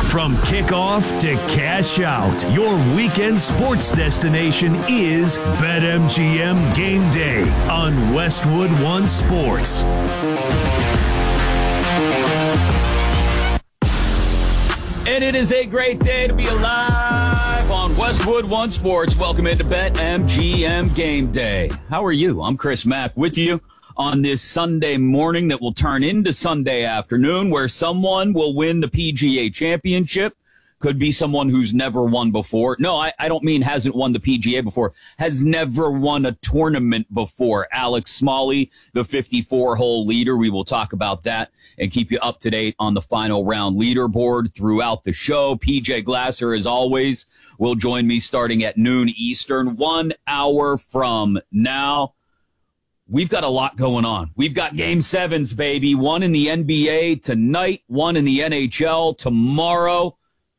From kickoff to cash out, your weekend sports destination is BetMGM Game Day on Westwood One Sports. And it is a great day to be alive on Westwood One Sports. Welcome into BetMGM Game Day. How are you? I'm Chris Mack with you on this Sunday morning that will turn into Sunday afternoon, where someone will win the PGA Championship. Could be someone who's never won before. No, I don't mean hasn't won the PGA before. Has never won a tournament before. Alex Smalley, the 54-hole leader. We will talk about that and keep you up to date on the final round leaderboard throughout the show. PJ Glasser, as always, will join me starting at noon Eastern, 1 hour from now. We've got a lot going on. We've got Game 7s, baby. One in the NBA tonight, one in the NHL tomorrow.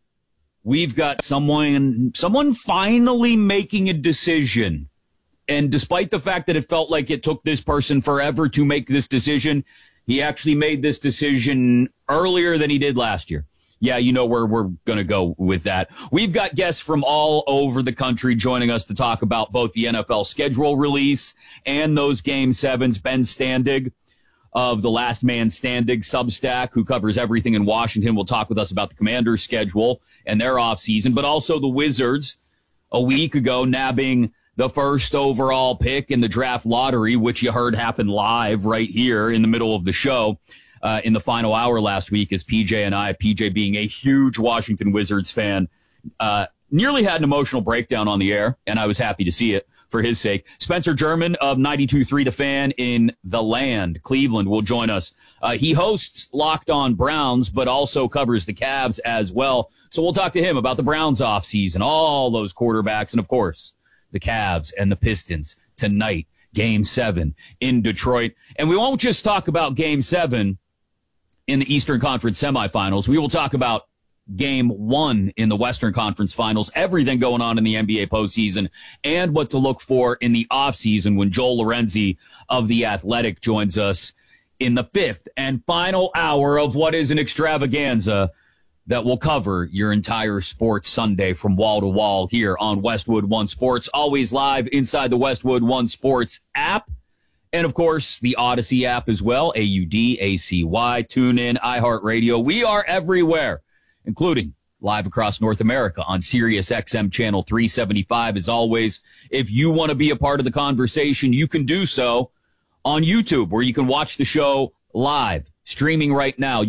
We've got someone finally making a decision. And despite the fact that it felt like it took this person forever to make this decision, he actually made this decision earlier than he did last year. Yeah, you know where we're going to go with that. We've got guests from all over the country joining us to talk about both the NFL schedule release and those Game 7s. Ben Standig of the Last Man Standing Substack, who covers everything in Washington, will talk with us about the Commanders' schedule and their offseason, but also the Wizards a week ago nabbing the first overall pick in the draft lottery, which you heard happen live right here in the middle of the show. In the final hour last week, as PJ and I, PJ being a huge Washington Wizards fan, nearly had an emotional breakdown on the air, and I was happy to see it for his sake. Spencer German of 92.3 The Fan in the land, Cleveland, will join us. He hosts Locked On Browns, but also covers the Cavs as well. So we'll talk to him about the Browns offseason, all those quarterbacks, and of course, the Cavs and the Pistons tonight, Game 7 in Detroit. And we won't just talk about Game 7 in the Eastern Conference semifinals. We will talk about Game 1 in the Western Conference Finals, everything going on in the NBA postseason, and what to look for in the offseason when Joel Lorenzi of The Athletic joins us in the fifth and final hour of what is an extravaganza that will cover your entire sports Sunday from wall to wall here on Westwood One Sports, always live inside the Westwood One Sports app. And, of course, the Odyssey app as well, AUDACY, TuneIn, iHeartRadio. We are everywhere, including live across North America on Sirius XM Channel 375. As always, if you want to be a part of the conversation, you can do so on YouTube, where you can watch the show live, streaming right now,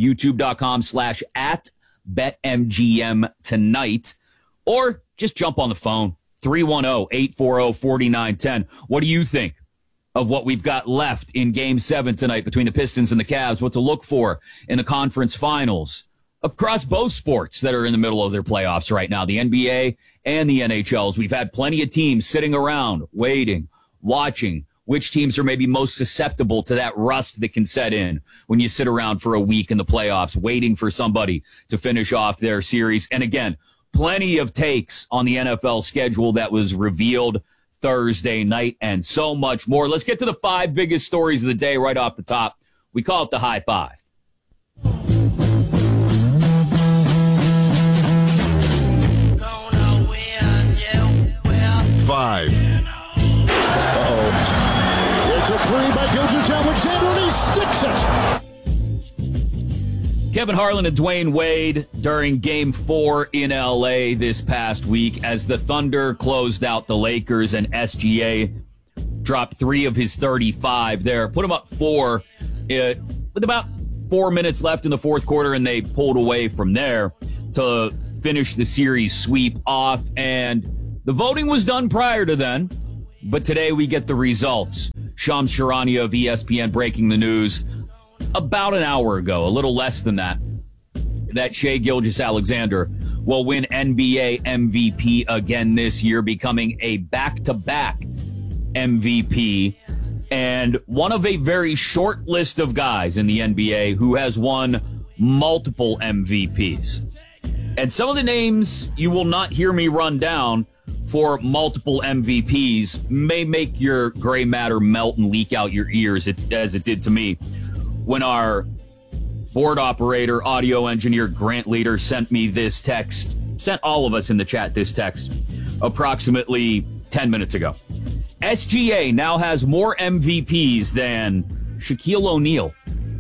youtube.com/@BetMGM tonight, or just jump on the phone, 310-840-4910. What do you think of what we've got left in Game 7 tonight between the Pistons and the Cavs? What to look for in the conference finals across both sports that are in the middle of their playoffs right now, the NBA and the NHLs. We've had plenty of teams sitting around, waiting, watching which teams are maybe most susceptible to that rust that can set in when you sit around for a week in the playoffs, waiting for somebody to finish off their series. And again, plenty of takes on the NFL schedule that was revealed Thursday night and so much more. Let's get to the 5 biggest stories of the day right off the top. We call it the High Five. Five. Uh-oh. It's a three by Gilgeous-Alexander, and he sticks it. Kevin Harlan and Dwayne Wade during Game 4 in L.A. this past week as the Thunder closed out the Lakers, and SGA dropped 3 of his 35 there. Put them up 4 with about 4 minutes left in the fourth quarter, and they pulled away from there to finish the series sweep off. And the voting was done prior to then, but today we get the results. Shams Charania of ESPN breaking the news about an hour ago, a little less than that Shai Gilgeous-Alexander will win NBA MVP again this year, becoming a back-to-back MVP and one of a very short list of guys in the NBA who has won multiple MVPs. And some of the names you will not hear me run down for multiple MVPs may make your gray matter melt and leak out your ears, as it did to me when our board operator, audio engineer, Grant Leader sent me this text, sent all of us in the chat this text approximately 10 minutes ago. SGA now has more MVPs than Shaquille O'Neal.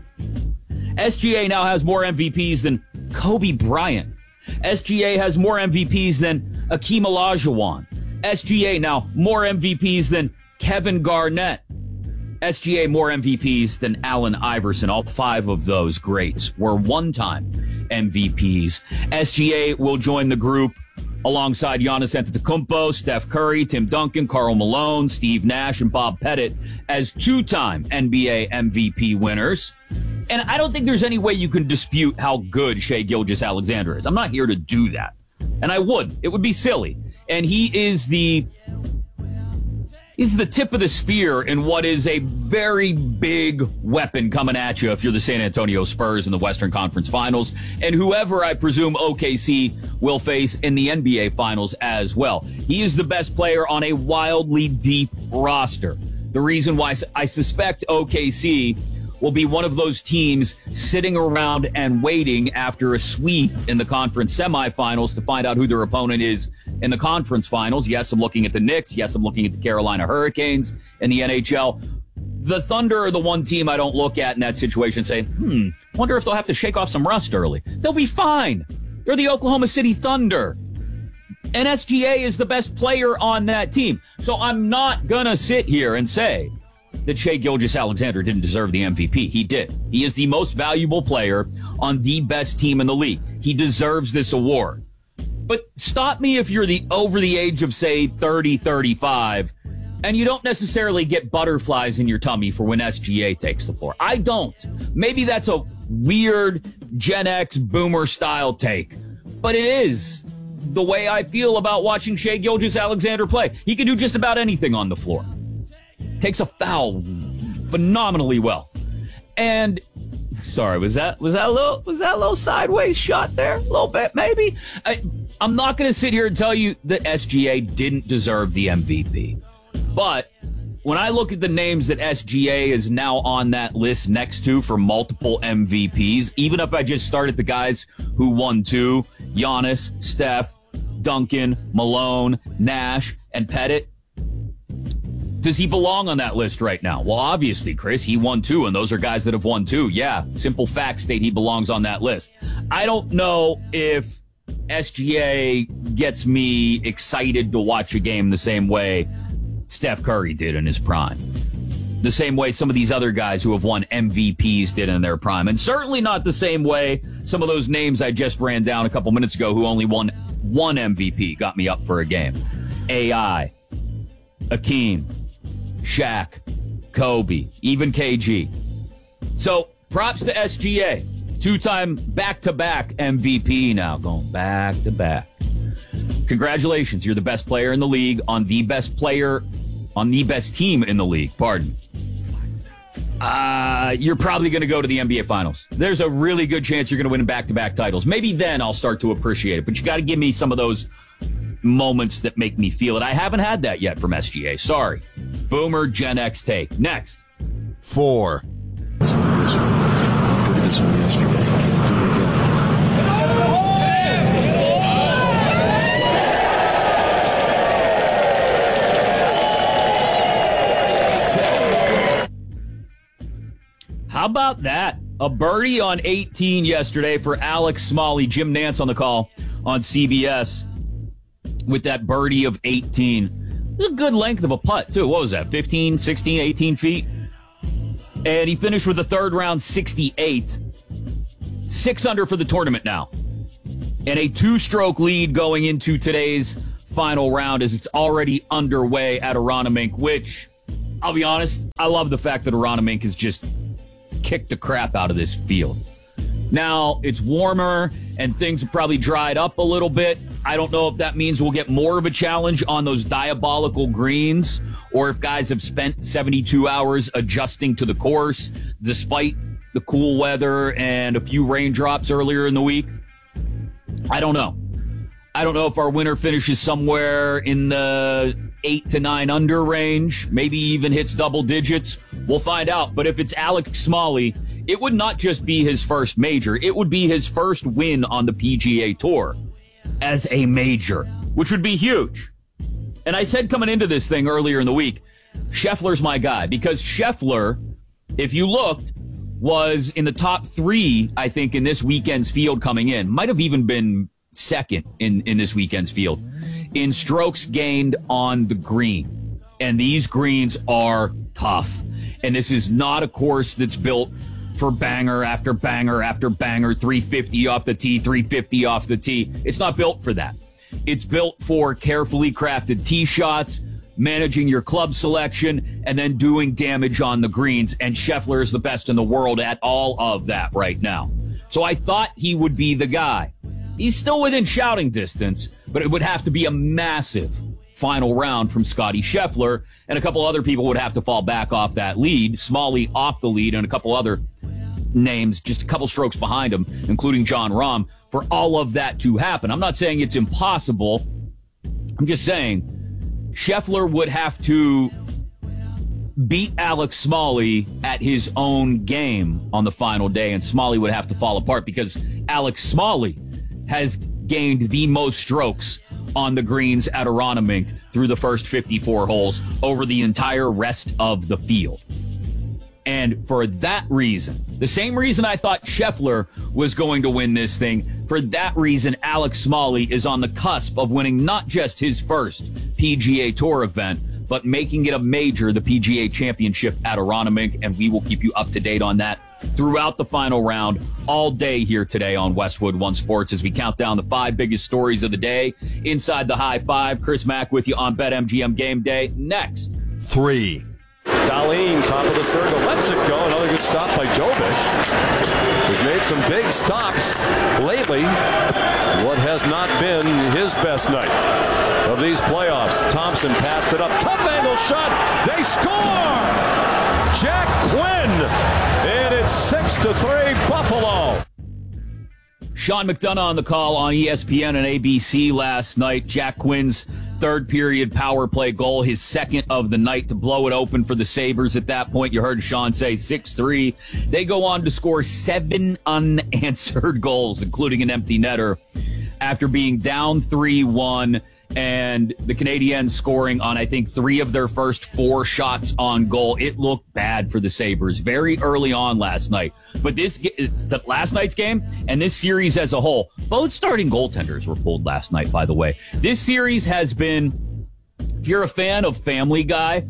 SGA now has more MVPs than Kobe Bryant. SGA has more MVPs than Akeem Olajuwon. SGA now more MVPs than Kevin Garnett. SGA more MVPs than Allen Iverson. All 5 of those greats were one-time MVPs. SGA will join the group alongside Giannis Antetokounmpo, Steph Curry, Tim Duncan, Karl Malone, Steve Nash, and Bob Pettit as 2-time NBA MVP winners. And I don't think there's any way you can dispute how good Shai Gilgeous-Alexander is. I'm not here to do that. And I would. It would be silly. And he's the tip of the spear in what is a very big weapon coming at you if you're the San Antonio Spurs in the Western Conference Finals, and whoever I presume OKC will face in the NBA Finals as well. He is the best player on a wildly deep roster. The reason why I suspect OKC will be one of those teams sitting around and waiting after a sweep in the conference semifinals to find out who their opponent is in the conference finals. Yes, I'm looking at the Knicks. Yes, I'm looking at the Carolina Hurricanes in the NHL. The Thunder are the one team I don't look at in that situation saying, wonder if they'll have to shake off some rust early. They'll be fine. They're the Oklahoma City Thunder. And SGA is the best player on that team. So I'm not going to sit here and say that Shai Gilgeous-Alexander didn't deserve the MVP. He did. He is the most valuable player on the best team in the league. He deserves this award. But stop me if you're over the age of, say, 30, 35, and you don't necessarily get butterflies in your tummy for when SGA takes the floor. I don't. Maybe that's a weird Gen X boomer style take, but it is the way I feel about watching Shai Gilgeous-Alexander play. He can do just about anything on the floor. Takes a foul phenomenally well. And sorry, was that a little sideways shot there? A little bit, maybe? I'm not going to sit here and tell you that SGA didn't deserve the MVP. But when I look at the names that SGA is now on that list next to for multiple MVPs, even if I just started the guys who won 2, Giannis, Steph, Duncan, Malone, Nash, and Pettit, does he belong on that list right now? Well, obviously, Chris, he won 2, and those are guys that have won 2. Yeah, simple fact state he belongs on that list. I don't know if SGA gets me excited to watch a game the same way Steph Curry did in his prime. The same way some of these other guys who have won MVPs did in their prime. And certainly not the same way some of those names I just ran down a couple minutes ago who only won 1 MVP got me up for a game. AI, Akeem, Shaq, Kobe, even KG. So props to SGA. 2-time back-to-back MVP now, going back-to-back. Congratulations, you're the best player in the league on the best team in the league, pardon. You're probably going to go to the NBA Finals. There's a really good chance you're going to win back-to-back titles. Maybe then I'll start to appreciate it, but you got to give me some of those moments that make me feel it. I haven't had that yet from SGA. Sorry. Boomer Gen X take. Next. 4. Let's look at this one. Look at this one yesterday. Can he do it again? How about that? A birdie on 18 yesterday for Alex Smalley. Jim Nantz on the call on CBS with that birdie of 18. It was a good length of a putt, too. What was that, 15, 16, 18 feet? And he finished with a third round 68. 6 under for the tournament now. And a 2-stroke lead going into today's final round as it's already underway at Aronimink, which, I'll be honest, I love the fact that Aronimink has just kicked the crap out of this field. Now, it's warmer and things have probably dried up a little bit. I don't know if that means we'll get more of a challenge on those diabolical greens or if guys have spent 72 hours adjusting to the course despite the cool weather and a few raindrops earlier in the week. I don't know. I don't know if our winner finishes somewhere in the 8 to 9 under range, maybe even hits double digits. We'll find out. But if it's Alex Smalley, it would not just be his first major, it would be his first win on the PGA Tour as a major, which would be huge. And I said coming into this thing earlier in the week, Scheffler's my guy, because Scheffler, if you looked, was in the top 3, I think, in this weekend's field coming in. Might have even been second in this weekend's field in strokes gained on the green. And these greens are tough. And this is not a course that's built for banger after banger after banger, 350 off the tee, 350 off the tee. It's not built for that. It's built for carefully crafted tee shots, managing your club selection, and then doing damage on the greens. And Scheffler is the best in the world at all of that right now. So I thought he would be the guy. He's still within shouting distance, but it would have to be a massive final round from Scottie Scheffler, and a couple other people would have to fall back off that lead. Smalley off the lead, and a couple other names just a couple strokes behind him, including Jon Rahm, for all of that to happen. I'm not saying it's impossible. I'm just saying Scheffler would have to beat Alex Smalley at his own game on the final day, and Smalley would have to fall apart because Alex Smalley has gained the most strokes on the greens at Aronimink through the first 54 holes over the entire rest of the field. And for that reason, the same reason I thought Scheffler was going to win this thing, for that reason, Alex Smalley is on the cusp of winning not just his first PGA Tour event, but making it a major, the PGA Championship at Aronimink, and we will keep you up to date on that throughout the final round all day here today on Westwood One Sports as we count down the 5 biggest stories of the day inside the High Five. Chris Mack with you on BetMGM Game Day. Next. 3. Darlene, top of the circle, lets it go. Another good stop by Jovic. He's made some big stops lately. What has not been his best night of these playoffs. Thompson passed it up. Tough angle shot. They score! Jack Quinn. And it's 6-3 Buffalo. Sean McDonough on the call on ESPN and ABC last night. Jack Quinn's third period power play goal, his second of the night to blow it open for the Sabres at that point. You heard Sean say 6-3. They go on to score 7 unanswered goals, including an empty netter, after being down 3-1. And the Canadiens scoring on, I think, 3 of their first 4 shots on goal. It looked bad for the Sabres very early on last night. But last night's game and this series as a whole, both starting goaltenders were pulled last night, by the way. This series has been, if you're a fan of Family Guy,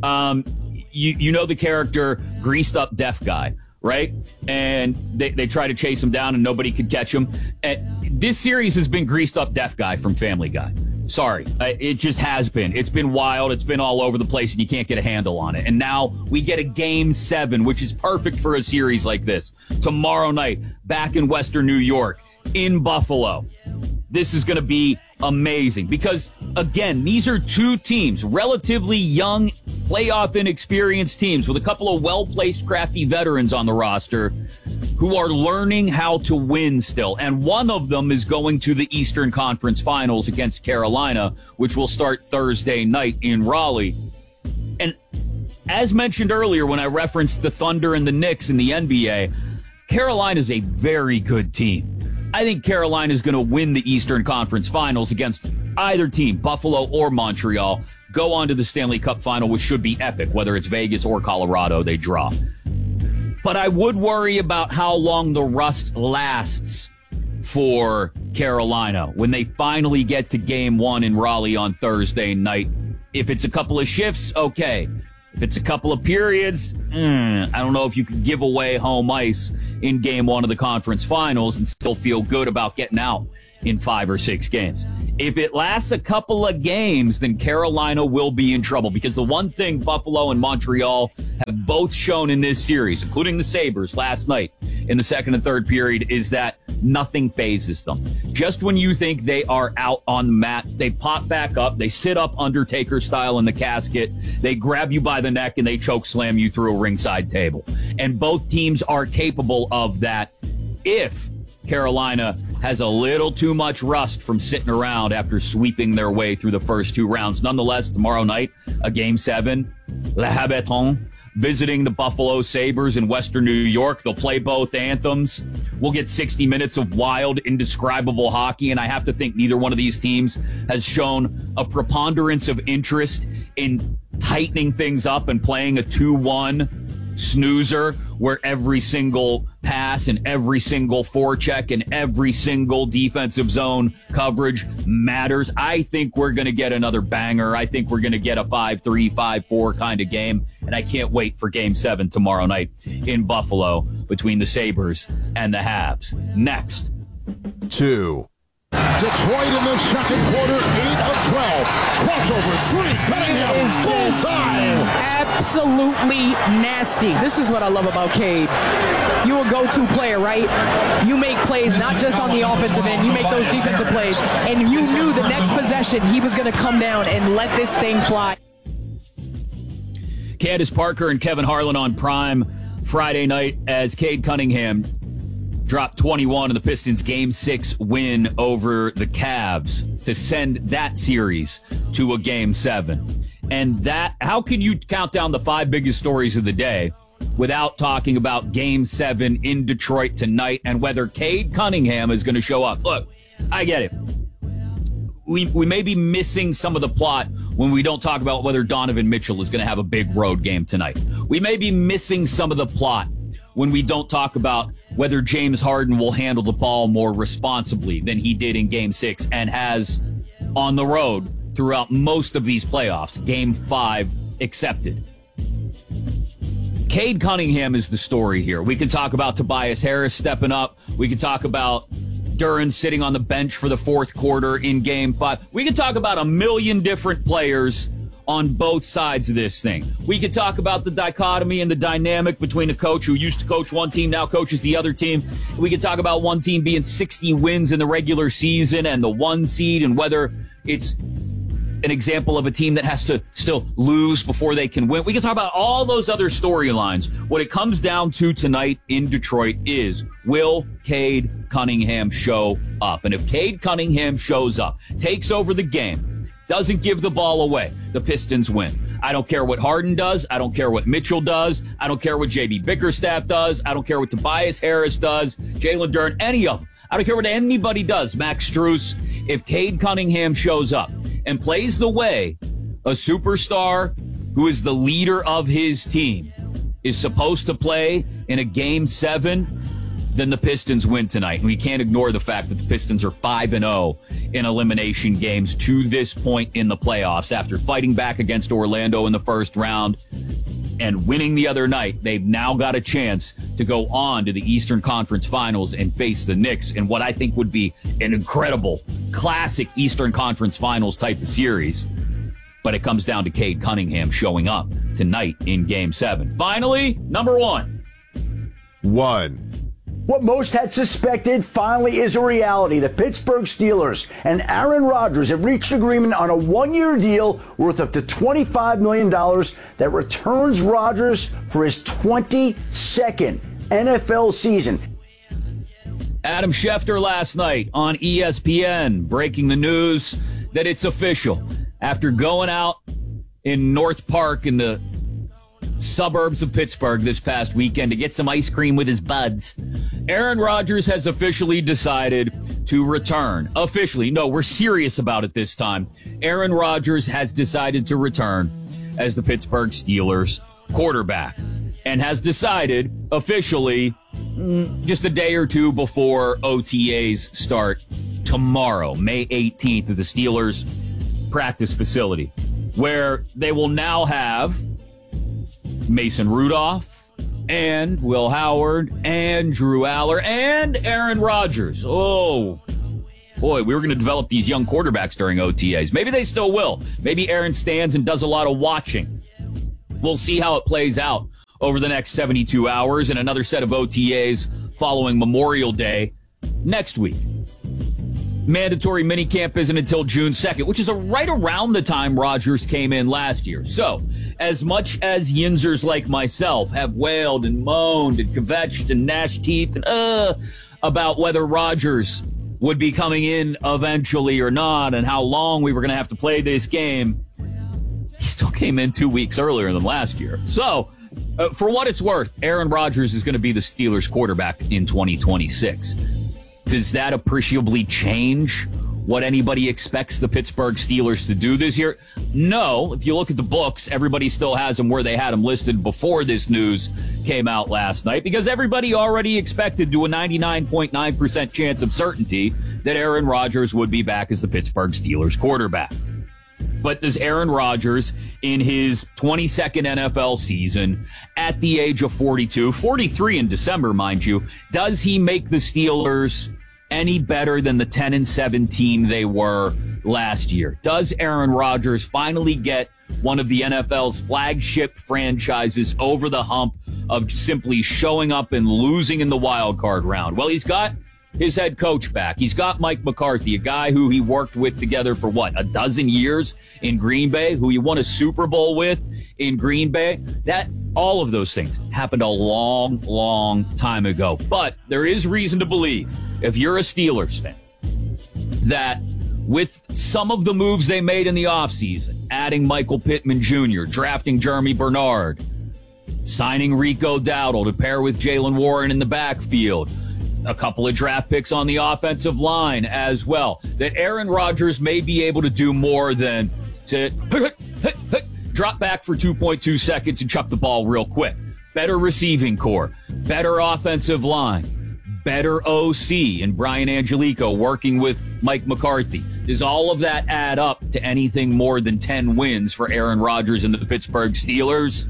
you know the character Greased Up Deaf Guy, right? And they try to chase him down and nobody could catch him. This series has been Greased Up Deaf Guy from Family Guy. Sorry, it just has been. It's been wild. It's been all over the place, and you can't get a handle on it. And now we get a Game 7, which is perfect for a series like this. Tomorrow night, back in Western New York, in Buffalo. This is going to be amazing because, again, these are 2 teams, relatively young, playoff inexperienced teams with a couple of well-placed, crafty veterans on the roster who are learning how to win still. And one of them is going to the Eastern Conference Finals against Carolina, which will start Thursday night in Raleigh. And as mentioned earlier when I referenced the Thunder and the Knicks in the NBA, Carolina is a very good team. I think Carolina is going to win the Eastern Conference Finals against either team, Buffalo or Montreal, go on to the Stanley Cup Final, which should be epic, whether it's Vegas or Colorado, they draw. But I would worry about how long the rust lasts for Carolina when they finally get to Game 1 in Raleigh on Thursday night. If it's a couple of shifts, okay. If it's a couple of periods, I don't know if you could give away home ice in Game 1 of the conference finals and still feel good about getting out in 5 or 6 games. If it lasts a couple of games, then Carolina will be in trouble because the one thing Buffalo and Montreal have both shown in this series, including the Sabres last night in the second and third period, is that nothing phases them. Just when you think they are out on the mat, they pop back up, they sit up Undertaker style in the casket, they grab you by the neck, and they choke slam you through a ringside table. And both teams are capable of that if Carolina has a little too much rust from sitting around after sweeping their way through the first 2 rounds. Nonetheless, tomorrow night, a Game 7, Le Habitant, visiting the Buffalo Sabres in Western New York. They'll play both anthems. We'll get 60 minutes of wild, indescribable hockey, and I have to think neither one of these teams has shown a preponderance of interest in tightening things up and playing a 2-1 snoozer where every single pass and every single forecheck and every single defensive zone coverage matters. I think we're going to get another banger. I think we're going to get a 5-3, 5-4 kind of game, and I can't wait for Game 7 tomorrow night in Buffalo between the Sabres and the Habs. Next. 2. Detroit in the second quarter, 8 of 12. Crossover, 3, Cunningham, bullseye. Absolutely nasty. This is what I love about Cade. You're a go-to player, right? You make plays not just on the offensive end. You make those defensive plays. And you knew the next possession he was going to come down and let this thing fly. Candace Parker and Kevin Harlan on Prime Friday night as Cade Cunningham dropped 21 in the Pistons' Game 6 win over the Cavs to send that series to a Game 7. And that, how can you count down the 5 biggest stories of the day without talking about Game 7 in Detroit tonight and whether Cade Cunningham is going to show up? Look, I get it. We may be missing some of the plot when we don't talk about whether Donovan Mitchell is going to have a big road game tonight. We may be missing some of the plot when we don't talk about whether James Harden will handle the ball more responsibly than he did in Game 6 and has on the road throughout most of these playoffs, Game 5 accepted. Cade Cunningham is the story here. We can talk about Tobias Harris stepping up. We can talk about Duren sitting on the bench for the fourth quarter in Game 5. We can talk about a million different players on both sides of this thing. We could talk about the dichotomy and the dynamic between a coach who used to coach one team, now coaches the other team. We could talk about one team being 60 wins in the regular season and the 1 seed and whether it's an example of a team that has to still lose before they can win. We can talk about all those other storylines. What it comes down to tonight in Detroit is, will Cade Cunningham show up? And if Cade Cunningham shows up, takes over the game, doesn't give the ball away, the Pistons win. I don't care what Harden does. I don't care what Mitchell does. I don't care what J.B. Bickerstaff does. I don't care what Tobias Harris does, Jalen Duren, any of them. I don't care what anybody does, Max Strus. If Cade Cunningham shows up and plays the way a superstar who is the leader of his team is supposed to play in a Game 7, then the Pistons win tonight. And we can't ignore the fact that the Pistons are 5-0 in elimination games to this point in the playoffs. After fighting back against Orlando in the first round and winning the other night, they've now got a chance to go on to the Eastern Conference Finals and face the Knicks in what I think would be an incredible, classic Eastern Conference Finals type of series. But it comes down to Cade Cunningham showing up tonight in Game 7. Finally, number 1. What most had suspected finally is a reality. The Pittsburgh Steelers and Aaron Rodgers have reached agreement on a 1-year deal worth up to $25 million that returns Rodgers for his 22nd NFL season. Adam Schefter last night on ESPN breaking the news that it's official. After going out in North Park in the suburbs of Pittsburgh this past weekend to get some ice cream with his buds, Aaron Rodgers has officially decided to return. Officially. No, we're serious about it this time. Aaron Rodgers has decided to return as the Pittsburgh Steelers quarterback and has decided officially just a day or two before OTAs start tomorrow, May 18th, at the Steelers practice facility, where they will now have Mason Rudolph and Will Howard and Drew Aller and Aaron Rodgers. Oh, boy, we were going to develop these young quarterbacks during OTAs. Maybe they still will. Maybe Aaron stands and does a lot of watching. We'll see how it plays out over the next 72 hours and another set of OTAs following Memorial Day next week. Mandatory minicamp isn't until June 2nd, which is right around the time Rodgers came in last year. So, as much as Yinzers like myself have wailed and moaned and kvetched and gnashed teeth and about whether Rodgers would be coming in eventually or not and how long we were going to have to play this game, he still came in 2 weeks earlier than last year. So, For what it's worth, Aaron Rodgers is going to be the Steelers quarterback in 2026. Does that appreciably change what anybody expects the Pittsburgh Steelers to do this year? No. If you look at the books, everybody still has them where they had them listed before this news came out last night, because everybody already expected to a 99.9% chance of certainty that Aaron Rodgers would be back as the Pittsburgh Steelers quarterback. But does Aaron Rodgers, in his 22nd NFL season, at the age of 43 in December, mind you, does he make the Steelers any better than the 10-7 team they were last year? Does Aaron Rodgers finally get one of the NFL's flagship franchises over the hump of simply showing up and losing in the wild card round? Well, he's got his head coach back. He's got Mike McCarthy, a guy who he worked with together for, a dozen years in Green Bay, who he won a Super Bowl with in Green Bay. All of those things happened a long, long time ago. But there is reason to believe, if you're a Steelers fan, that with some of the moves they made in the offseason, adding Michael Pittman Jr., drafting Jeremy Bernard, signing Rico Dowdle to pair with Jaylen Warren in the backfield, a couple of draft picks on the offensive line as well, that Aaron Rodgers may be able to do more than to drop back for 2.2 seconds and chuck the ball real quick. Better receiving core, better offensive line, better OC and Brian Angelico working with Mike McCarthy. Does all of that add up to anything more than 10 wins for Aaron Rodgers and the Pittsburgh Steelers?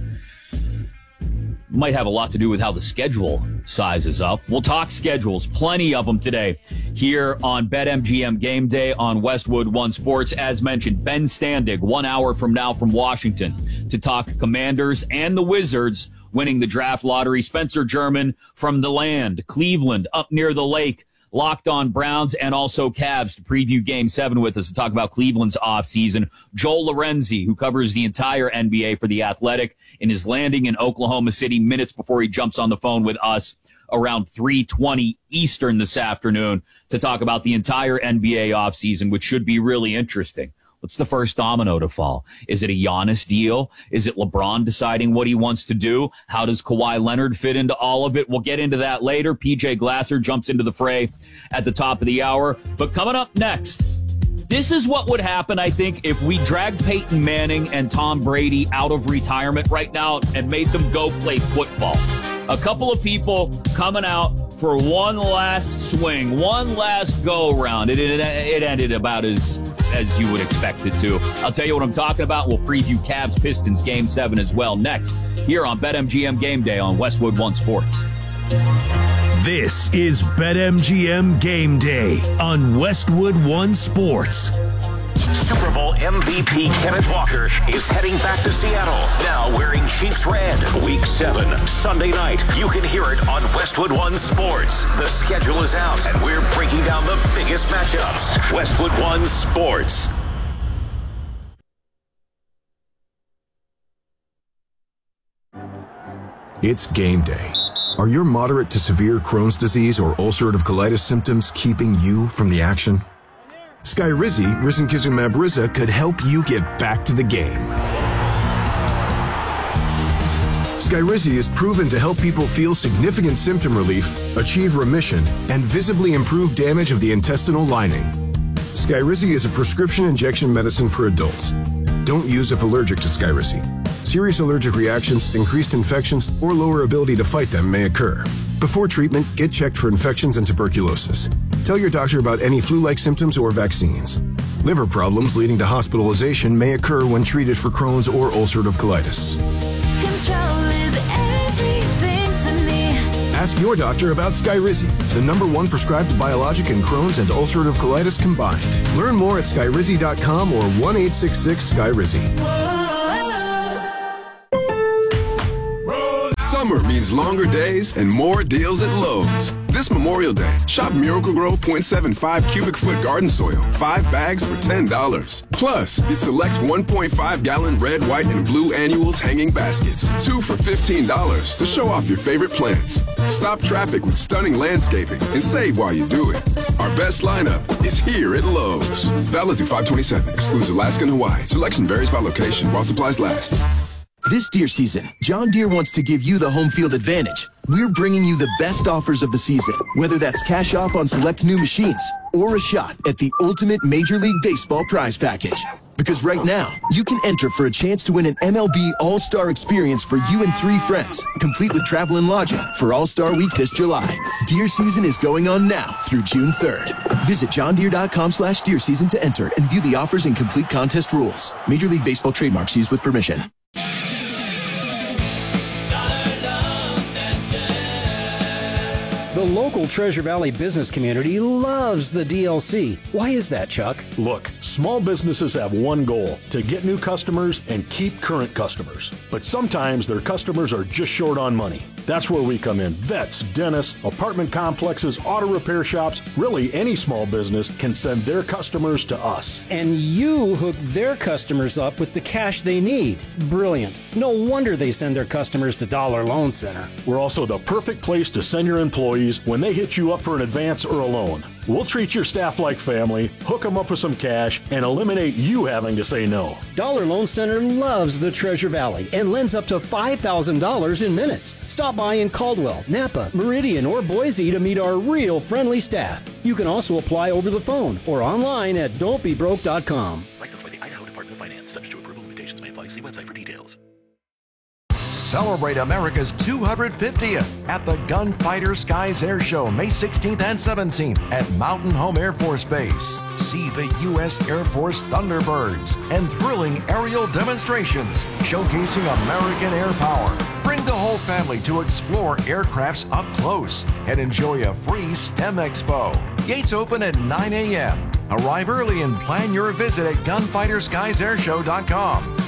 Might have a lot to do with how the schedule sizes up. We'll talk schedules, plenty of them today here on BetMGM Game Day on Westwood One Sports. As mentioned, Ben Standig, 1 hour from now from Washington to talk Commanders and the Wizards winning the draft lottery. Spencer German from the land, Cleveland, up near the lake, Locked On Browns and also Cavs to preview Game 7 with us to talk about Cleveland's offseason. Joel Lorenzi, who covers the entire NBA for The Athletic, and is landing in Oklahoma City minutes before he jumps on the phone with us around 3:20 Eastern this afternoon to talk about the entire NBA offseason, which should be really interesting. What's the first domino to fall? Is it a Giannis deal? Is it LeBron deciding what he wants to do? How does Kawhi Leonard fit into all of it? We'll get into that later. PJ Glasser jumps into the fray at the top of the hour. But coming up next, this is what would happen, I think, if we dragged Peyton Manning and Tom Brady out of retirement right now and made them go play football. A couple of people coming out for one last swing, one last go-round. It ended about as you would expect it to. I'll tell you what I'm talking about. We'll preview Cavs Pistons Game 7 as well next here on BetMGM Game Day on Westwood One Sports. This is BetMGM Game Day on Westwood One Sports. Super Bowl MVP Kenneth Walker is heading back to Seattle, now wearing Chiefs red. Week 7, Sunday night. You can hear it on Westwood One Sports. The schedule is out, and we're breaking down the biggest matchups. Westwood One Sports. It's game day. Are your moderate to severe Crohn's disease or ulcerative colitis symptoms keeping you from the action? Skyrizi, risankizumab Riza, could help you get back to the game. Skyrizi is proven to help people feel significant symptom relief, achieve remission, and visibly improve damage of the intestinal lining. Skyrizi is a prescription injection medicine for adults. Don't use if allergic to Skyrizi. Serious allergic reactions, increased infections, or lower ability to fight them may occur. Before treatment, get checked for infections and tuberculosis. Tell your doctor about any flu-like symptoms or vaccines. Liver problems leading to hospitalization may occur when treated for Crohn's or ulcerative colitis. Control is everything to me. Ask your doctor about Skyrizi, the #1 prescribed biologic in Crohn's and ulcerative colitis combined. Learn more at skyrizi.com or 1-866-SKYRIZI. Summer means longer days and more deals at Lowe's. This Memorial Day, shop Miracle-Gro 0.75 cubic foot garden soil, 5 bags for $10. Plus, get select 1.5-gallon red, white, and blue annuals hanging baskets, 2 for $15 to show off your favorite plants. Stop traffic with stunning landscaping and save while you do it. Our best lineup is here at Lowe's. Valid through 5/27, excludes Alaska and Hawaii. Selection varies by location while supplies last. This Deere season, John Deere wants to give you the home field advantage. We're bringing you the best offers of the season, whether that's cash off on select new machines or a shot at the ultimate Major League Baseball prize package. Because right now, you can enter for a chance to win an MLB All-Star experience for you and 3 friends, complete with travel and lodging for All-Star Week this July. Deer season is going on now through June 3rd. Visit johndeere.com/deer season to enter and view the offers and complete contest rules. Major League Baseball trademarks used with permission. The local Treasure Valley business community loves the DLC. Why is that, Chuck? Look, small businesses have one goal: to get new customers and keep current customers. But sometimes their customers are just short on money. That's where we come in. Vets, dentists, apartment complexes, auto repair shops, really any small business can send their customers to us. And you hook their customers up with the cash they need. Brilliant. No wonder they send their customers to Dollar Loan Center. We're also the perfect place to send your employees when they hit you up for an advance or a loan. We'll treat your staff like family, hook them up with some cash, and eliminate you having to say no. Dollar Loan Center loves the Treasure Valley and lends up to $5,000 in minutes. Stop by in Caldwell, Napa, Meridian, or Boise to meet our real friendly staff. You can also apply over the phone or online at don'tbebroke.com. Licensed by the Idaho Department of Finance. Subject to approval. Limitations may apply. See website for details. Celebrate America's 250th at the Gunfighter Skies Air Show, May 16th and 17th at Mountain Home Air Force Base. See the U.S. Air Force Thunderbirds and thrilling aerial demonstrations showcasing American air power. Bring the whole family to explore aircrafts up close and enjoy a free STEM Expo. Gates open at 9 a.m. Arrive early and plan your visit at gunfighterskiesairshow.com.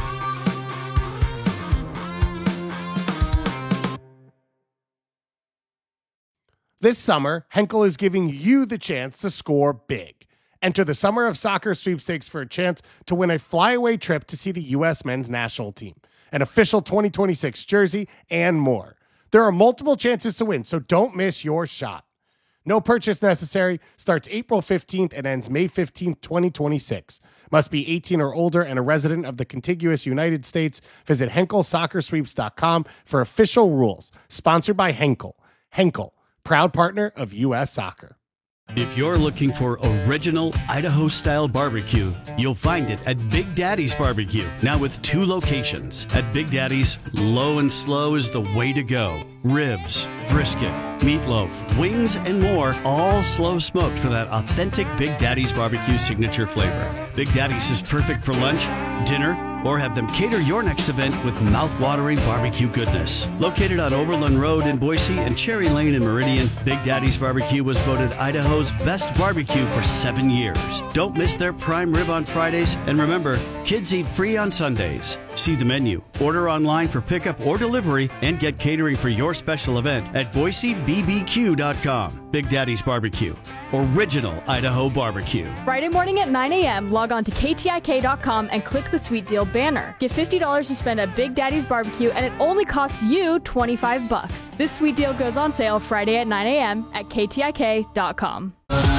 This summer, Henkel is giving you the chance to score big. Enter the Summer of Soccer sweepstakes for a chance to win a flyaway trip to see the U.S. men's national team, an official 2026 jersey, and more. There are multiple chances to win, so don't miss your shot. No purchase necessary. Starts April 15th and ends May 15th, 2026. Must be 18 or older and a resident of the contiguous United States. Visit HenkelSoccerSweeps.com for official rules. Sponsored by Henkel. Henkel, proud partner of U.S. Soccer. If you're looking for original Idaho-style barbecue, you'll find it at Big Daddy's Barbecue. Now with 2 locations. At Big Daddy's, low and slow is the way to go. Ribs, brisket, meatloaf, wings, and more, all slow smoked for that authentic Big Daddy's Barbecue signature flavor. Big Daddy's is perfect for lunch, dinner, or have them cater your next event with mouth-watering barbecue goodness. Located on Overland Road in Boise and Cherry Lane in Meridian, Big Daddy's Barbecue was voted Idaho's best barbecue for 7 years. Don't miss their prime rib on Fridays, and remember, kids eat free on Sundays. See the menu, order online for pickup or delivery, and get catering for your special event at BoiseBBQ.com. Big Daddy's Barbecue, original Idaho barbecue. Friday morning at 9 a.m., log on to KTIK.com and click the Sweet Deal banner. Get $50 to spend at Big Daddy's Barbecue, and it only costs you $25. This sweet deal goes on sale Friday at 9 a.m. at KTIK.com.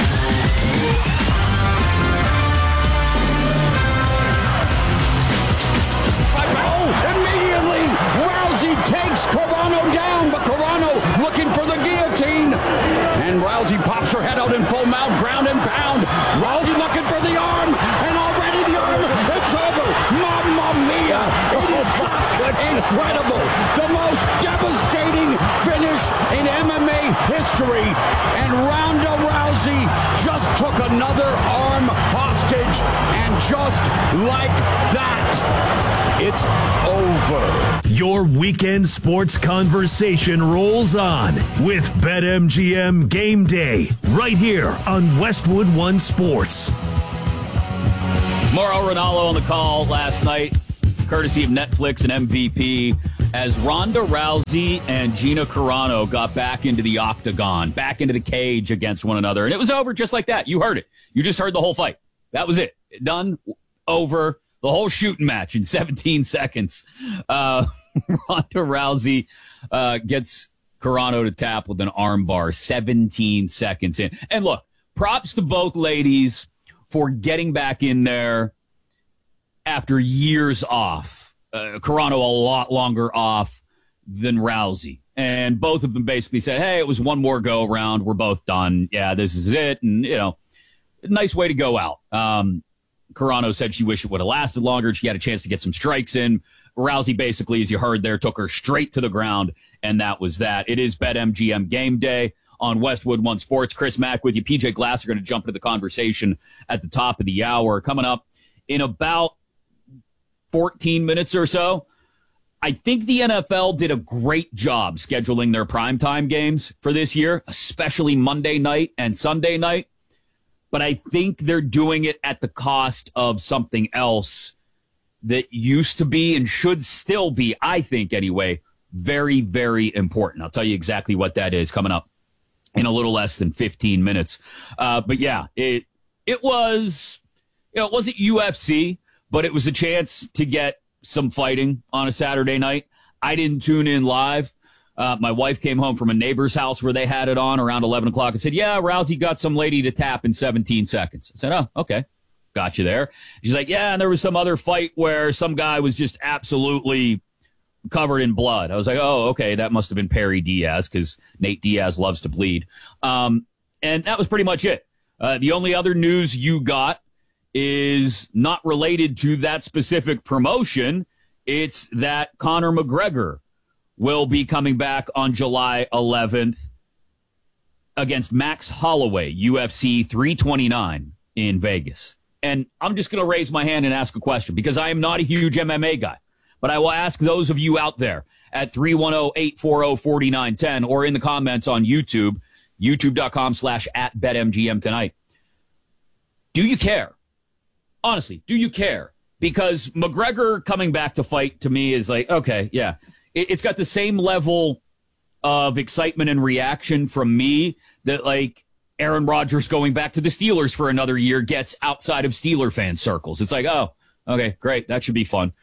Immediately, Rousey takes Carano down, but Carano looking for the guillotine. And Rousey pops her head out in full mount, ground and pound. Rousey looking for the arm, and already the arm, it's over. Mamma mia! It is just incredible. The most devastating finish in MMA history. And Ronda Rousey just took another arm hostage, and just like that, it's over. Your weekend sports conversation rolls on with BetMGM Game Day right here on Westwood One Sports. Mauro Ranallo on the call last night, courtesy of Netflix and MVP, as Ronda Rousey and Gina Carano got back into the octagon, back into the cage against one another. And it was over just like that. You heard it. You just heard the whole fight. That was it. Done, over. The whole shooting match in 17 seconds. Ronda Rousey gets Carano to tap with an arm bar 17 seconds in. And look, props to both ladies for getting back in there after years off. Carano a lot longer off than Rousey. And both of them basically said, hey, it was one more go around. We're both done. Yeah, this is it. And, nice way to go out. Carano said she wished it would have lasted longer. She had a chance to get some strikes in. Rousey basically, as you heard there, took her straight to the ground, and that was that. It is BetMGM game day on Westwood One Sports. Chris Mack with you. PJ Glass are going to jump into the conversation at the top of the hour. Coming up in about 14 minutes or so, I think the NFL did a great job scheduling their primetime games for this year, especially Monday night and Sunday night. But I think they're doing it at the cost of something else that used to be and should still be, I think anyway, very, very important. I'll tell you exactly what that is coming up in a little less than 15 minutes. But yeah, it was, it wasn't UFC, but it was a chance to get some fighting on a Saturday night. I didn't tune in live. My wife came home from a neighbor's house where they had it on around 11 o'clock and said, yeah, Rousey got some lady to tap in 17 seconds. I said, oh, okay. Got you there. She's like, yeah, and there was some other fight where some guy was just absolutely covered in blood. I was like, oh, okay, that must have been Perry Diaz because Nate Diaz loves to bleed. And that was pretty much it. The only other news you got is not related to that specific promotion. It's that Conor McGregor will be coming back on July 11th against Max Holloway, UFC 329 in Vegas. And I'm just going to raise my hand and ask a question because I am not a huge MMA guy. But I will ask those of you out there at 310-840-4910 or in the comments on YouTube, youtube.com/@BetMGM tonight. Do you care? Honestly, do you care? Because McGregor coming back to fight to me is like, okay, yeah. It's got the same level of excitement and reaction from me that like Aaron Rodgers going back to the Steelers for another year gets outside of Steeler fan circles. It's like, oh, okay, great. That should be fun.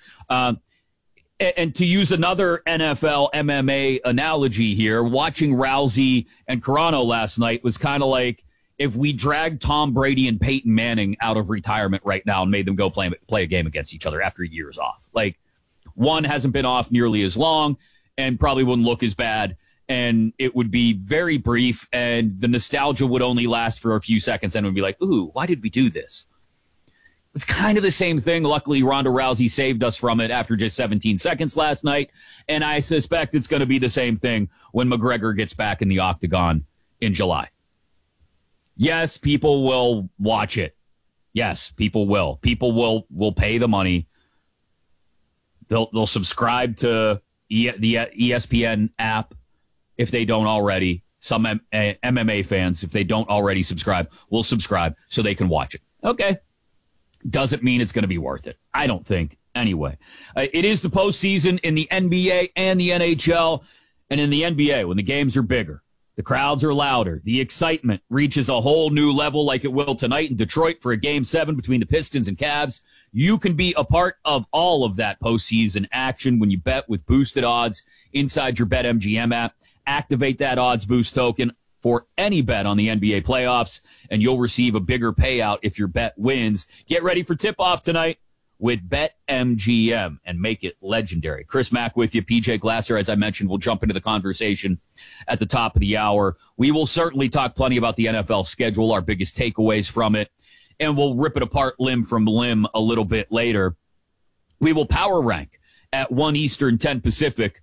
And to use another NFL MMA analogy here, watching Rousey and Carano last night was kind of like if we dragged Tom Brady and Peyton Manning out of retirement right now and made them go play a game against each other after years off. Like, one hasn't been off nearly as long and probably wouldn't look as bad, and it would be very brief, and the nostalgia would only last for a few seconds, and it would be like, ooh, why did we do this? It's kind of the same thing. Luckily, Ronda Rousey saved us from it after just 17 seconds last night, and I suspect it's going to be the same thing when McGregor gets back in the octagon in July. Yes, people will watch it. Yes, people will. People will pay the money. They'll subscribe to the ESPN app if they don't already. Some MMA fans, if they don't already subscribe, will subscribe so they can watch it. Okay. Doesn't mean it's going to be worth it. I don't think. Anyway, it is the postseason in the NBA and the NHL. And in the NBA, when the games are bigger, the crowds are louder, the excitement reaches a whole new level like it will tonight in Detroit for a Game 7 between the Pistons and Cavs. You can be a part of all of that postseason action when you bet with boosted odds inside your BetMGM app. Activate that odds boost token for any bet on the NBA playoffs, and you'll receive a bigger payout if your bet wins. Get ready for tip-off tonight with BetMGM and make it legendary. Chris Mack with you. PJ Glasser, as I mentioned, will jump into the conversation at the top of the hour. We will certainly talk plenty about the NFL schedule, our biggest takeaways from it, and we'll rip it apart limb from limb a little bit later. We will power rank at 1 Eastern, 10 Pacific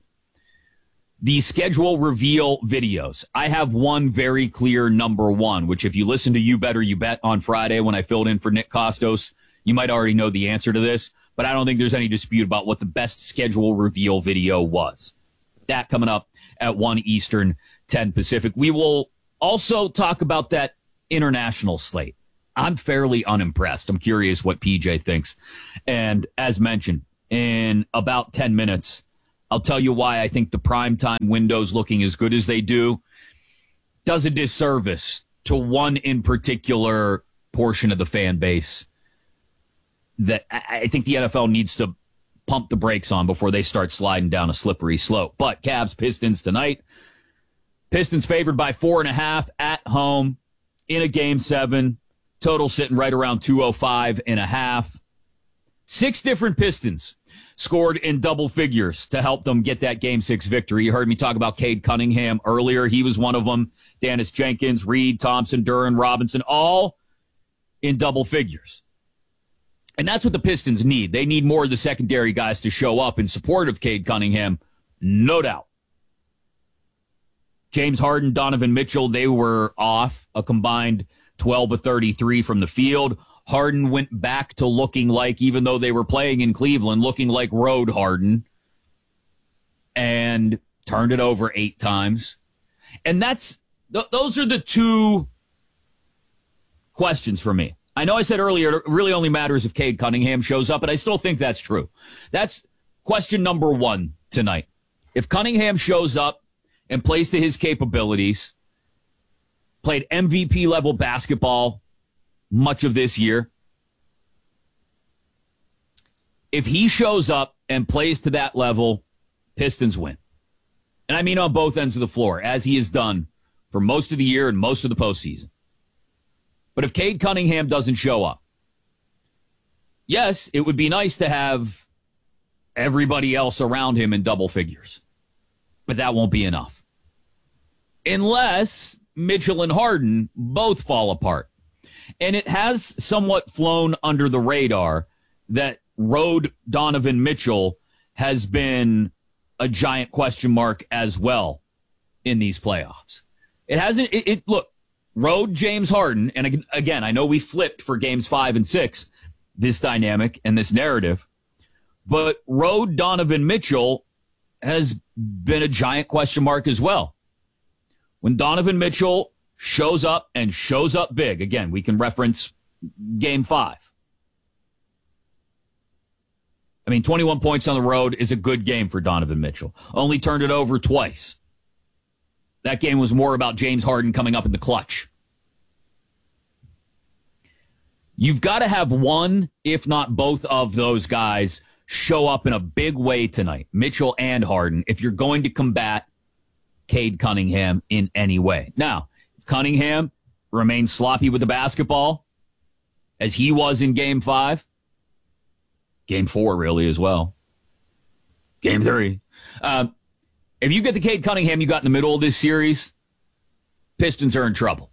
the schedule reveal videos. I have one very clear number one, which if you listen to You Better You Bet on Friday when I filled in for Nick Costos, you might already know the answer to this, but I don't think there's any dispute about what the best schedule reveal video was. That coming up at 1 Eastern, 10 Pacific. We will also talk about that international slate. I'm fairly unimpressed. I'm curious what PJ thinks. And as mentioned, in about 10 minutes, I'll tell you why I think the primetime windows looking as good as they do does a disservice to one in particular portion of the fan base that I think the NFL needs to pump the brakes on before they start sliding down a slippery slope. But Cavs Pistons tonight. Pistons favored by 4.5 at home in a Game 7. Total sitting right around 205.5. 6 different Pistons scored in double figures to help them get that Game 6 victory. You heard me talk about Cade Cunningham earlier. He was one of them. Dennis Jenkins, Reed, Thompson, Duran, Robinson, all in double figures. And that's what the Pistons need. They need more of the secondary guys to show up in support of Cade Cunningham, no doubt. James Harden, Donovan Mitchell, they were off a combined 12 of 33 from the field. Harden went back to looking like, even though they were playing in Cleveland, looking like road Harden, and turned it over 8 times. And those are the two questions for me. I know I said earlier it really only matters if Cade Cunningham shows up, but I still think that's true. That's question number 1 tonight. If Cunningham shows up and plays to his capabilities, played MVP level basketball much of this year, if he shows up and plays to that level, Pistons win. And I mean on both ends of the floor, as he has done for most of the year and most of the postseason. But if Cade Cunningham doesn't show up, yes, it would be nice to have everybody else around him in double figures. But that won't be enough. Unless Mitchell and Harden both fall apart. And it has somewhat flown under the radar that road Donovan Mitchell has been a giant question mark as well in these playoffs. It hasn't, look, road James Harden, and again, I know we flipped for games 5 and 6, this dynamic and this narrative, but road Donovan Mitchell has been a giant question mark as well. When Donovan Mitchell shows up and shows up big, again, we can reference game 5. I mean, 21 points on the road is a good game for Donovan Mitchell. Only turned it over twice. That game was more about James Harden coming up in the clutch. You've got to have one, if not both of those guys show up in a big way tonight, Mitchell and Harden, if you're going to combat Cade Cunningham in any way. Now, if Cunningham remains sloppy with the basketball, as he was in game 5, game 4 really as well, game 3, if you get the Cade Cunningham you got in the middle of this series, Pistons are in trouble.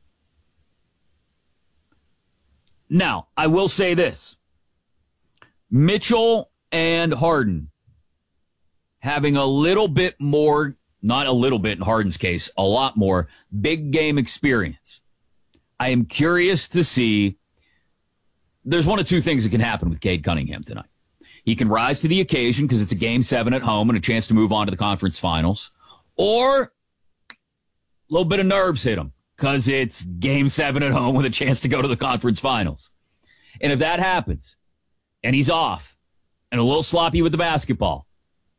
Now, I will say this. Mitchell and Harden having a little bit more, not a little bit in Harden's case, a lot more big game experience. I am curious to see, there's one of two things that can happen with Cade Cunningham tonight. He can rise to the occasion because it's a game 7 at home and a chance to move on to the conference finals, or a little bit of nerves hit him because it's game 7 at home with a chance to go to the conference finals. And if that happens and he's off and a little sloppy with the basketball,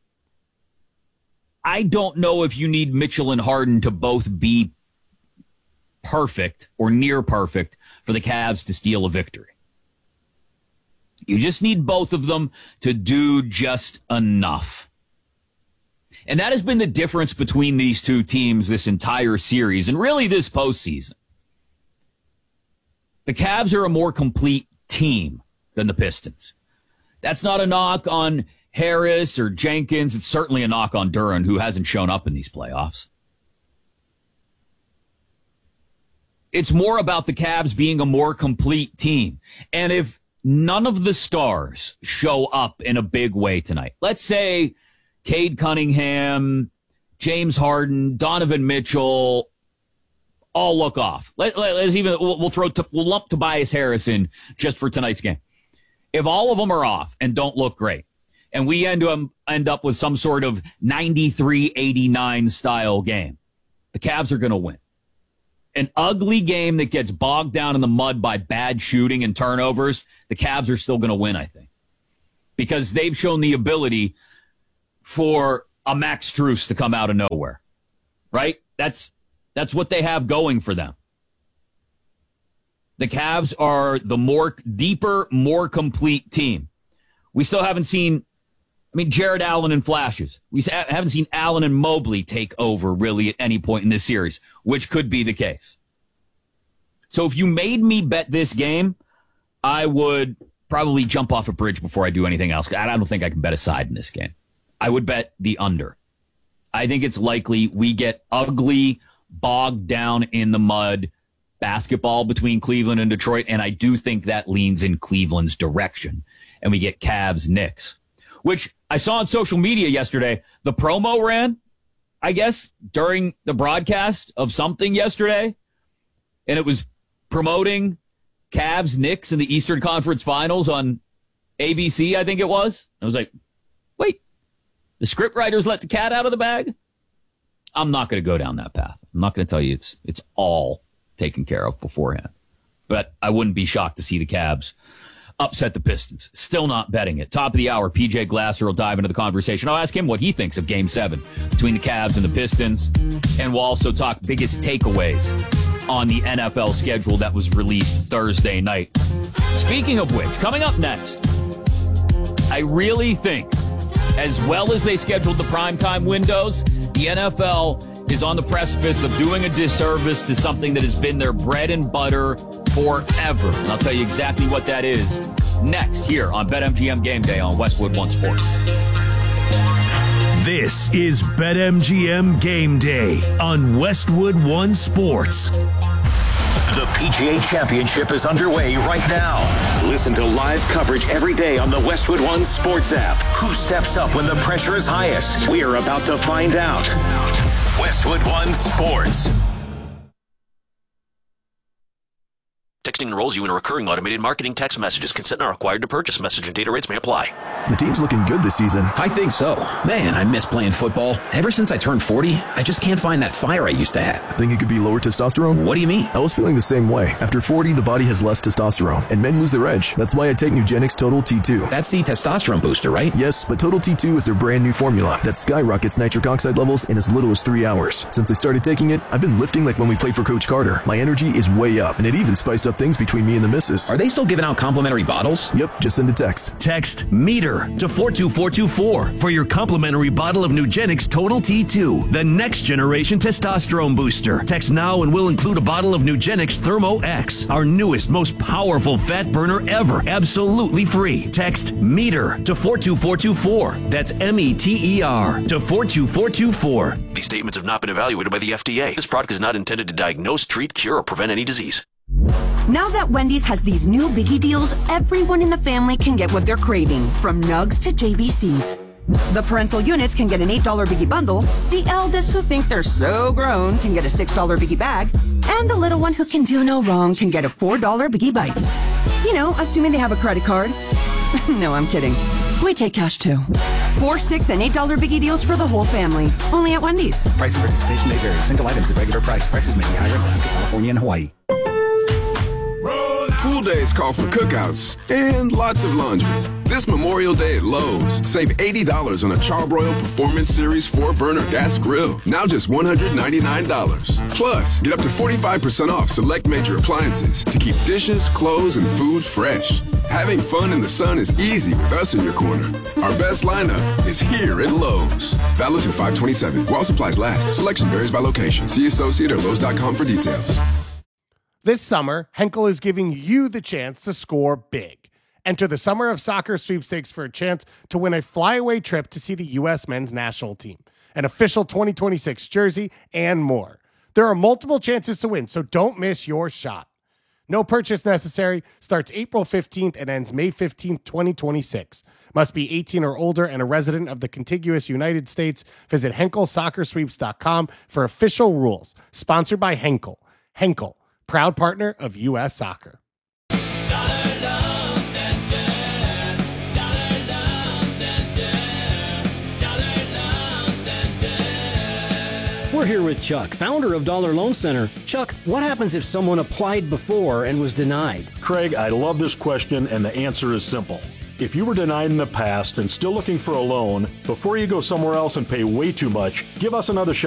I don't know if you need Mitchell and Harden to both be perfect or near perfect for the Cavs to steal a victory. You just need both of them to do just enough. And that has been the difference between these two teams this entire series and really this postseason. The Cavs are a more complete team than the Pistons. That's not a knock on Harris or Jenkins. It's certainly a knock on Duran, who hasn't shown up in these playoffs. It's more about the Cavs being a more complete team. And if none of the stars show up in a big way tonight, let's say Cade Cunningham, James Harden, Donovan Mitchell, all look off. Let's even we'll lump Tobias Harris in just for tonight's game. If all of them are off and don't look great, and we end up with some sort of 93-89 style game, the Cavs are going to win. An ugly game that gets bogged down in the mud by bad shooting and turnovers, the Cavs are still going to win, I think, because they've shown the ability for a Max Strus to come out of nowhere, right? That's what they have going for them. The Cavs are the more deeper, more complete team. We still haven't seen, Jared Allen in flashes. We haven't seen Allen and Mobley take over really at any point in this series, which could be the case. So if you made me bet this game, I would probably jump off a bridge before I do anything else. I don't think I can bet a side in this game. I would bet the under. I think it's likely we get ugly, bogged down in the mud basketball between Cleveland and Detroit, and I do think that leans in Cleveland's direction. And we get Cavs Knicks, which I saw on social media yesterday. The promo ran, I guess, during the broadcast of something yesterday, and it was promoting Cavs Knicks in the Eastern Conference Finals on ABC, I think it was. I was like, wait, the scriptwriters let the cat out of the bag? I'm not going to go down that path. I'm not going to tell you it's all taken care of beforehand. But I wouldn't be shocked to see the Cavs upset the Pistons. Still not betting it. Top of the hour, PJ Glasser will dive into the conversation. I'll ask him what he thinks of Game 7 between the Cavs and the Pistons. And we'll also talk biggest takeaways on the NFL schedule that was released Thursday night. Speaking of which, coming up next, I really think, as well as they scheduled the primetime windows, the NFL is on the precipice of doing a disservice to something that has been their bread and butter forever. And I'll tell you exactly what that is next here on BetMGM Game Day on Westwood One Sports. This is BetMGM Game Day on Westwood One Sports. The PGA Championship is underway right now. Listen to live coverage every day on the Westwood One Sports app. Who steps up when the pressure is highest? We're about to find out. Westwood One Sports. Texting enrolls you in a recurring automated marketing text messages. Consent not required to purchase. Message and data rates may apply. The team's looking good this season. I think so. Man, I miss playing football. Ever since I turned 40, I just can't find that fire I used to have. Think it could be lower testosterone? What do you mean? I was feeling the same way. After 40, the body has less testosterone, and men lose their edge. That's why I take Nugenix Total T2. That's the testosterone booster, right? Yes, but Total T2 is their brand new formula that skyrockets nitric oxide levels in as little as 3 hours. Since I started taking it, I've been lifting like when we played for Coach Carter. My energy is way up, and it even spiced up things between me and the missus. Are they still giving out complimentary bottles? Yep, just send a text. Text METER to 42424 for your complimentary bottle of Nugenix Total T2, the next generation testosterone booster. Text now and we'll include a bottle of Nugenix Thermo X, our newest, most powerful fat burner ever, absolutely free. Text METER to 42424. That's METER to 42424. These statements have not been evaluated by the FDA. This product is not intended to diagnose, treat, cure, or prevent any disease. Now that Wendy's has these new biggie deals, everyone in the family can get what they're craving, from nugs to JBCs. The parental units can get an $8 biggie bundle, the eldest who think they're so grown can get a $6 biggie bag, and the little one who can do no wrong can get a $4 biggie bites. You know, assuming they have a credit card. No, I'm kidding. We take cash too. $4, $6, and $8 biggie deals for the whole family. Only at Wendy's. Price and participation may vary. Single items at regular price. Prices may be higher in Alaska, California, and Hawaii. Pool days call for cookouts and lots of laundry. This Memorial Day at Lowe's, save $80 on a Charbroil Performance Series 4-burner gas grill. Now just $199. Plus, get up to 45% off select major appliances to keep dishes, clothes, and food fresh. Having fun in the sun is easy with us in your corner. Our best lineup is here at Lowe's. Valid through 5/27. While supplies last. Selection varies by location. See associate or Lowe's.com for details. This summer, Henkel is giving you the chance to score big. Enter the Summer of Soccer sweepstakes for a chance to win a flyaway trip to see the U.S. men's national team, an official 2026 jersey, and more. There are multiple chances to win, so don't miss your shot. No purchase necessary, starts April 15th and ends May 15th, 2026. Must be 18 or older and a resident of the contiguous United States. Visit HenkelSoccerSweeps.com for official rules. Sponsored by Henkel. Henkel, proud partner of U.S. Soccer. We're here with Chuck, founder of Dollar Loan Center. Chuck, what happens if someone applied before and was denied? Craig, I love this question, and the answer is simple. If you were denied in the past and still looking for a loan, before you go somewhere else and pay way too much, give us another shot.